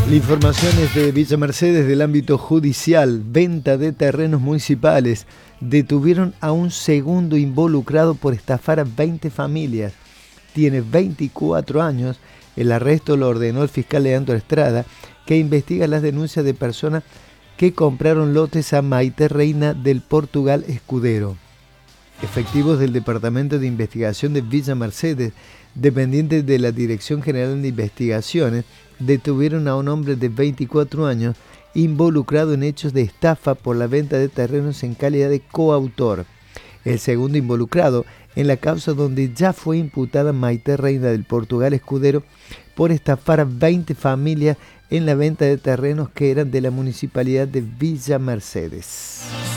La información es de Villa Mercedes del ámbito judicial. Venta de terrenos municipales. Detuvieron a un segundo involucrado por estafar a 20 familias. Tiene 24 años. El arresto lo ordenó el fiscal Leandro Estrada, que investiga las denuncias de personas que compraron lotes a Maite Reina del Portugal Escudero. Efectivos del Departamento de Investigación de Villa Mercedes, dependientes de la Dirección General de Investigaciones, detuvieron a un hombre de 24 años involucrado en hechos de estafa por la venta de terrenos en calidad de coautor. El segundo involucrado en la causa donde ya fue imputada Maite Reina del Portugal Escudero por estafar a 20 familias en la venta de terrenos que eran de la municipalidad de Villa Mercedes.